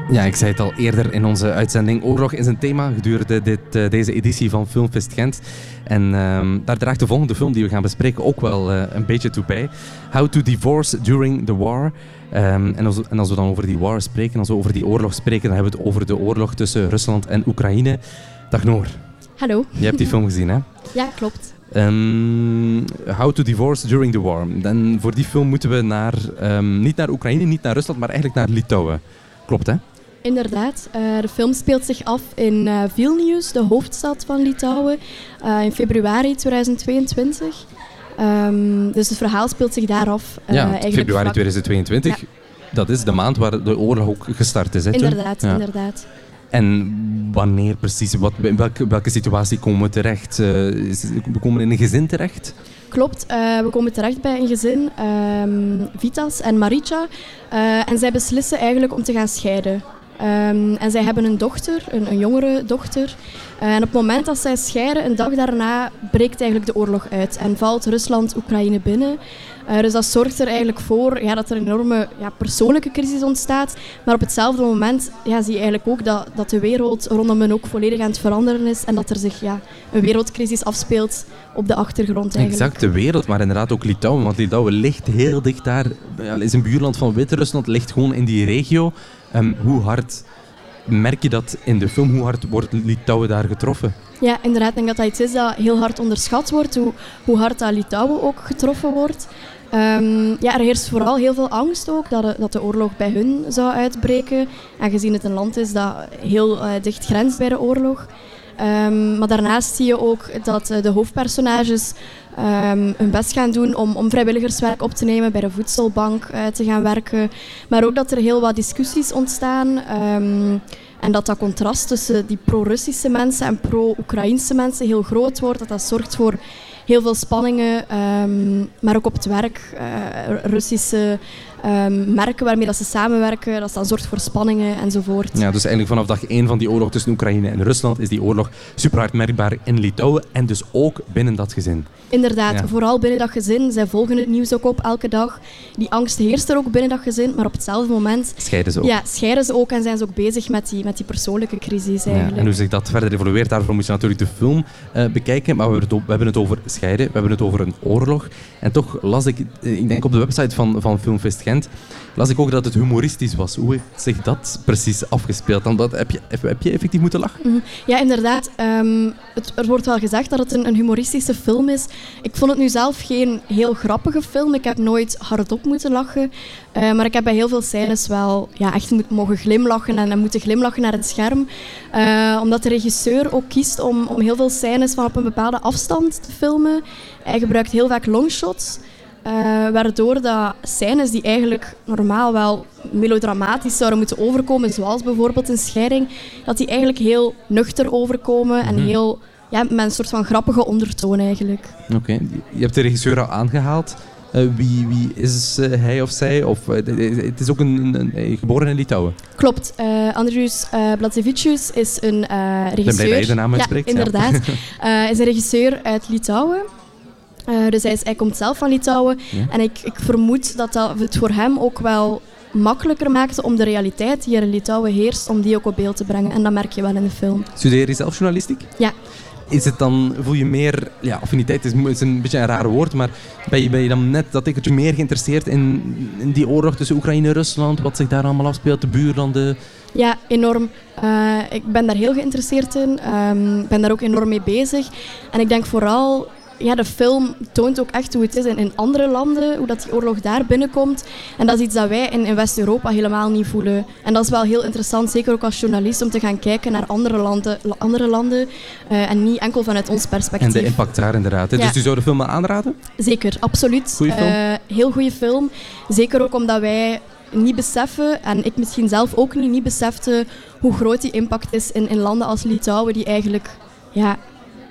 Ja, ik zei het al eerder in onze uitzending. Oorlog is een thema gedurende deze editie van Filmfest Gent. En daar draagt de volgende film die we gaan bespreken ook wel een beetje toe bij. How to Divorce During the War. En als we dan over die war spreken, als we over die oorlog spreken, dan hebben we het over de oorlog tussen Rusland en Oekraïne. Dag Noor. Hallo. Je hebt die film gezien, hè? Ja, klopt. How to Divorce During the War. En voor die film moeten we niet naar Oekraïne, niet naar Rusland, maar eigenlijk naar Litouwen. Klopt, hè? Inderdaad. De film speelt zich af in Vilnius, de hoofdstad van Litouwen, in februari 2022. Dus het verhaal speelt zich daar af. Februari 2022. Ja. Dat is de maand waar de oorlog ook gestart is. Hè, inderdaad, ja. Inderdaad. En wanneer precies? In welke situatie komen we terecht? We komen in een gezin terecht? Klopt, we komen terecht bij een gezin, Vitas en Marica. En zij beslissen eigenlijk om te gaan scheiden. En zij hebben een dochter, een jongere dochter. En op het moment dat zij scheiden, een dag daarna, breekt eigenlijk de oorlog uit. En valt Rusland Oekraïne binnen. Dus dat zorgt er eigenlijk voor dat er een enorme persoonlijke crisis ontstaat. Maar op hetzelfde moment zie je eigenlijk ook dat de wereld rondom hen ook volledig aan het veranderen is. En dat er zich een wereldcrisis afspeelt op de achtergrond eigenlijk. Exact, de wereld, maar inderdaad ook Litouwen. Want Litouwen ligt heel dicht daar. Is een buurland van Wit-Rusland, ligt gewoon in die regio. Hoe hard merk je dat in de film? Hoe hard wordt Litouwen daar getroffen? Ja, inderdaad. Ik denk dat iets is dat heel hard onderschat wordt. Hoe hard dat Litouwen ook getroffen wordt. Er heerst vooral heel veel angst ook dat de oorlog bij hun zou uitbreken. Aangezien het een land is dat heel dicht grenst bij de oorlog. Maar daarnaast zie je ook dat de hoofdpersonages hun best gaan doen om vrijwilligerswerk op te nemen, bij de voedselbank te gaan werken. Maar ook dat er heel wat discussies ontstaan. En dat contrast tussen die pro-Russische mensen en pro-Oekraïnse mensen heel groot wordt. Dat zorgt voor heel veel spanningen, maar ook op het werk. Russische merken waarmee dat ze samenwerken, dat dan zorgt voor spanningen enzovoort. Ja, dus eigenlijk vanaf dag 1 van die oorlog tussen Oekraïne en Rusland is die oorlog super hard merkbaar in Litouwen en dus ook binnen dat gezin. Inderdaad, vooral binnen dat gezin. Zij volgen het nieuws ook op elke dag. Die angst heerst er ook binnen dat gezin, maar op hetzelfde moment scheiden ze ook. Ja, scheiden ze ook en zijn ze ook bezig met die persoonlijke crisis eigenlijk. Ja, en hoe zich dat verder evolueert, daarvoor moet je natuurlijk de film bekijken. Maar we hebben het over scheiden, we hebben het over een oorlog. En toch las ik denk op de website van Filmfest Gent, las ik ook dat het humoristisch was. Hoe heeft zich dat precies afgespeeld? Heb je effectief moeten lachen? Ja, inderdaad. Er wordt wel gezegd dat het een humoristische film is. Ik vond het nu zelf geen heel grappige film. Ik heb nooit hardop moeten lachen. Maar ik heb bij heel veel scènes wel echt mogen glimlachen en moeten glimlachen naar het scherm. Omdat de regisseur ook kiest om heel veel scènes van op een bepaalde afstand te filmen. Hij gebruikt heel vaak longshots. Waardoor dat scènes die eigenlijk normaal wel melodramatisch zouden moeten overkomen, zoals bijvoorbeeld een scheiding, dat die eigenlijk heel nuchter overkomen en heel met een soort van grappige ondertoon eigenlijk. Oké. Je hebt de regisseur al aangehaald. Wie is hij of zij? Het is ook een geboren in Litouwen. Klopt. Andrius Blazevicius is een regisseur. Ik ben blij dat je de naam uitspreekt. Ja, inderdaad. Is een regisseur uit Litouwen. Dus hij komt zelf van Litouwen. Ja. En ik vermoed dat het voor hem ook wel makkelijker maakte om de realiteit die er in Litouwen heerst, om die ook op beeld te brengen. En dat merk je wel in de film. Studeer je zelf journalistiek? Ja. Is het dan, voel je meer, affiniteit is een beetje een raar woord, maar ben je dan net dat ik het meer geïnteresseerd in die oorlog tussen Oekraïne en Rusland, wat zich daar allemaal afspeelt, de buurlanden? Ja, enorm. Ik ben daar heel geïnteresseerd in. Ik ben daar ook enorm mee bezig. En ik denk vooral, de film toont ook echt hoe het is in andere landen, hoe dat die oorlog daar binnenkomt. En dat is iets dat wij in West-Europa helemaal niet voelen. En dat is wel heel interessant, zeker ook als journalist, om te gaan kijken naar andere landen en niet enkel vanuit ons perspectief. En de impact daar inderdaad. Ja. Dus u zou de film aanraden? Zeker, absoluut. Goeie film? Heel goede film. Zeker ook omdat wij niet beseffen, en ik misschien zelf ook niet besefte, hoe groot die impact is in landen als Litouwen, die eigenlijk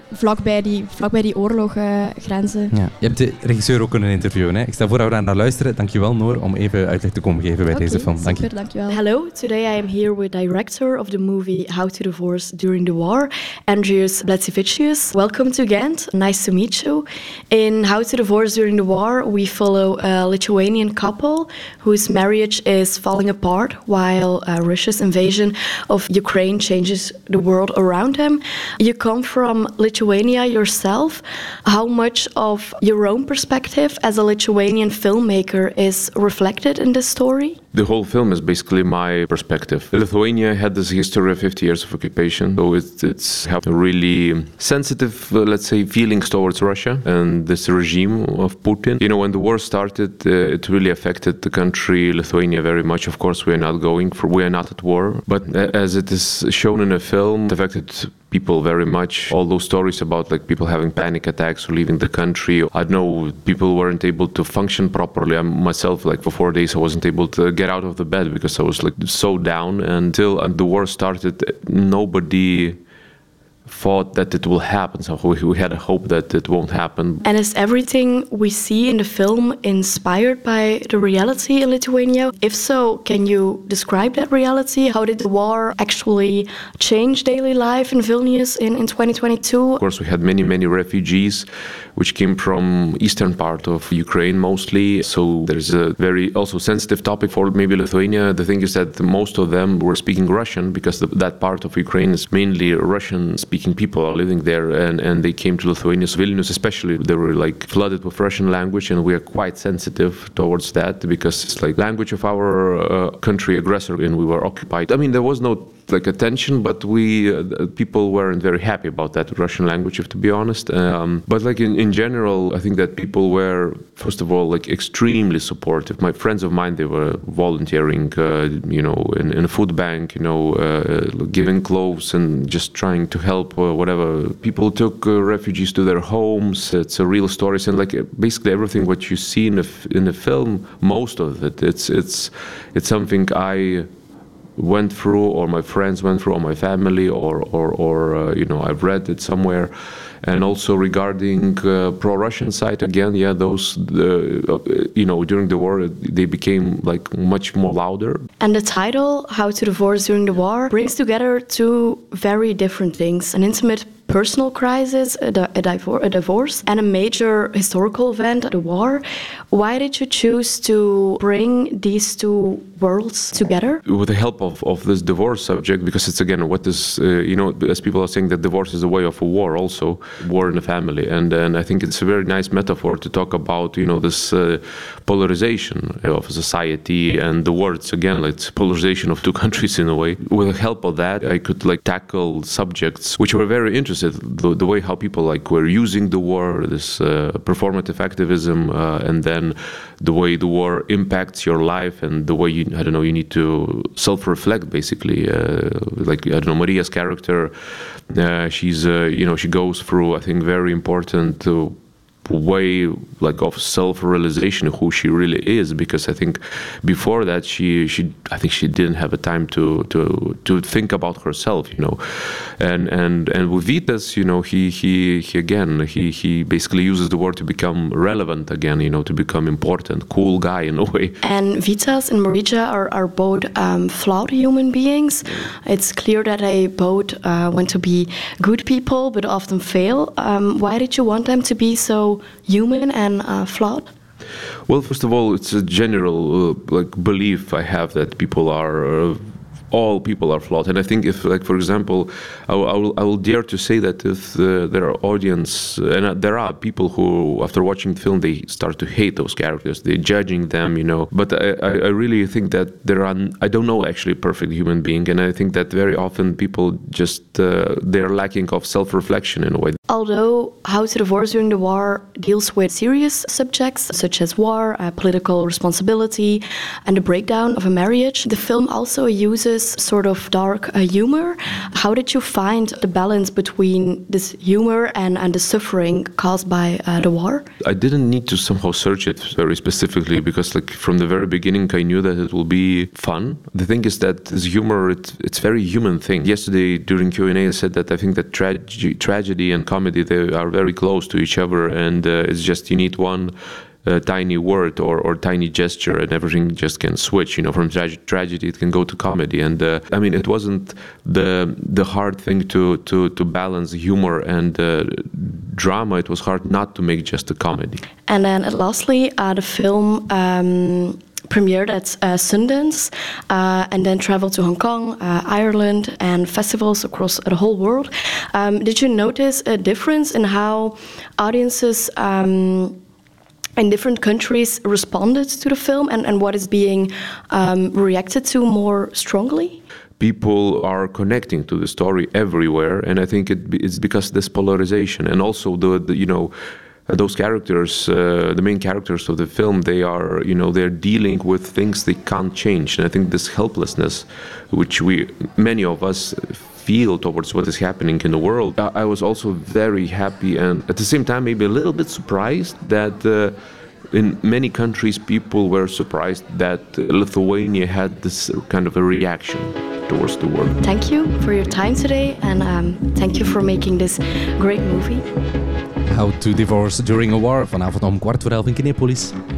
vlakbij die oorlog grenzen. Ja. Je hebt de regisseur ook kunnen interviewen. Hè? Ik stel voor dat we daar naar luisteren. Dankjewel, Noor, om even uitleg te komen geven bij deze film. Dank je. Dankjewel. Hello, today I am here with director of the movie How to Divorce During the War, Andrius Blatzievicius. Welcome to Ghent. Nice to meet you. In How to Divorce During the War, we follow a Lithuanian couple whose marriage is falling apart while Russia's invasion of Ukraine changes the world around them. You come from Lithuania yourself. How much of your own perspective as a Lithuanian filmmaker is reflected in this story? The whole film is basically my perspective. Lithuania had this history of 50 years of occupation, so it's have really sensitive, let's say, feelings towards Russia and this regime of Putin. You know, when the war started, it really affected the country, Lithuania, very much. Of course, we are not at war, but as it is shown in a film, it affected people very much. All those stories about like people having panic attacks or leaving the country. I know people weren't able to function properly. I myself, like for 4 days, I wasn't able to get out of the bed because I was like so down. Until the war started, nobody thought that it will happen. So we had a hope that it won't happen. And is everything we see in the film inspired by the reality in Lithuania? If so, can you describe that reality? How did the war actually change daily life in Vilnius in 2022? Of course, we had many refugees which came from eastern part of Ukraine mostly. So there's a very also sensitive topic for maybe Lithuania. The thing is that most of them were speaking Russian because that part of Ukraine is mainly Russian-speaking people are living there, and they came to Lithuania. So Vilnius especially, they were like flooded with Russian language, and we are quite sensitive towards that because it's like language of our country aggressor, and we were occupied. I mean, there was no like attention, but people weren't very happy about that Russian language, to be honest. But like in general, I think that people were, first of all, like extremely supportive. My friends of mine, they were volunteering, in a food bank, giving clothes and just trying to help whatever. People took refugees to their homes. It's a real story, and like basically everything what you see in the film, most of it, it's something I went through, or my friends went through, or my family, or I've read it somewhere. And also regarding pro-Russian side, again, those during the war they became like much more louder. And the title, How to Divorce During the War, brings together two very different things: an intimate personal crisis, a divorce, and a major historical event, the war. Why did you choose to bring these two worlds together? With the help of this divorce subject, because it's again what is, as people are saying that divorce is a way of a war, also war in the family. And I think it's a very nice metaphor to talk about, this polarization of society and the war. It's again, like it's polarization of two countries in a way. With the help of that, I could like tackle subjects which were very interesting. The way how people like were using the war, this performative activism, and then the way the war impacts your life, and the way you need to self-reflect basically. Maria's character, she's she goes through, I think, very important way like of self-realization of who she really is, because I think before that she didn't have a time to think about herself, and with Vitas, he basically uses the word to become relevant again, to become important, cool guy in a way. And Vitas and Marija are both flawed human beings. It's clear that they both want to be good people but often fail. Why did you want them to be so human and flawed? Well, first of all, it's a general belief I have that all people are flawed, and I think if, like, for example, I will dare to say that if there are audience, and there are people who, after watching the film, they start to hate those characters, they're judging them, But I really think that I don't know actually a perfect human being, and I think that very often people just they're lacking of self-reflection in a way. Although How to Divorce During the War deals with serious subjects such as war, political responsibility, and the breakdown of a marriage, the film also uses this sort of dark humor. How did you find the balance between this humor and the suffering caused by the war? I didn't need to somehow search it very specifically because like from the very beginning I knew that it will be fun. The thing is that this humor, it's very human thing. Yesterday during Q&A I said that I think that tragedy and comedy, they are very close to each other, and it's just you need one tiny word or tiny gesture and everything just can switch, from tragedy it can go to comedy. And I mean, it wasn't the hard thing to balance humor and drama. It was hard not to make just a comedy. And then lastly, the film premiered at Sundance and then traveled to Hong Kong, Ireland, and festivals across the whole world. Did you notice a difference in how audiences in different countries responded to the film and what is being reacted to more strongly? People are connecting to the story everywhere, and I think it's because of this polarization, and also those characters, the main characters of the film, they are, they're dealing with things they can't change, and I think this helplessness, which many of us feel towards what is happening in the world. I was also very happy and at the same time maybe a little bit surprised that in many countries people were surprised that Lithuania had this kind of a reaction towards the war. Thank you for your time today, and thank you for making this great movie. How to Divorce During a War, vanavond om 11:15 in Kinepolis.